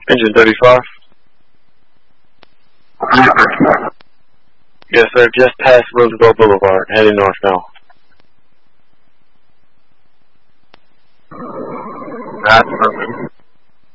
Engine 35. Yes, sir. Just past Roosevelt Boulevard, heading north now. Copy.